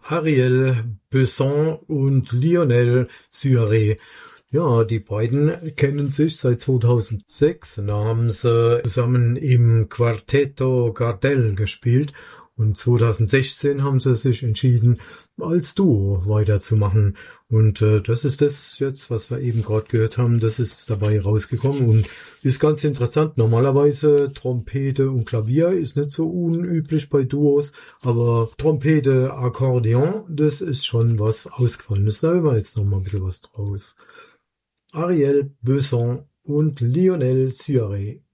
Ariel Besson und Lionel Syré. Ja, die beiden kennen sich seit 2006 und da haben sie zusammen im Quartetto Gardel gespielt und 2016 haben sie sich entschieden, als Duo weiterzumachen und das ist das jetzt, was wir eben gerade gehört haben, das ist dabei rausgekommen und ist ganz interessant. Normalerweise Trompete und Klavier ist nicht so unüblich bei Duos, aber Trompete, Akkordeon, das ist schon was Ausgefallenes. Da hören wir jetzt noch mal ein bisschen was draus. Ariel Besson und Lionel Syré.